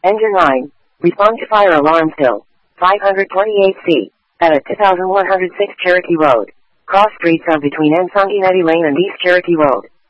Engine 9. Respond to fire alarm still. 528C. At 2106 Cherokee Road. Cross streets are between Sanguinetti Lane and East Cherokee Road.